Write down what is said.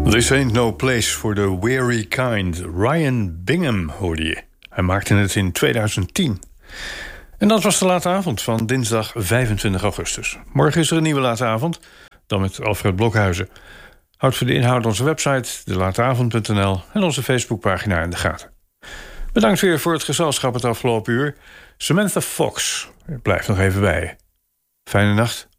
This Ain't No Place for the Weary Kind. Ryan Bingham hoorde je. Hij maakte het in 2010. En dat was de late avond van dinsdag 25 augustus. Morgen is er een nieuwe late avond, dan met Alfred Blokhuizen. Houd voor de inhoud onze website, delateavond.nl... en onze Facebookpagina in de gaten. Bedankt weer voor het gezelschap het afgelopen uur. Samantha Fox blijft nog even bij je. Fijne nacht.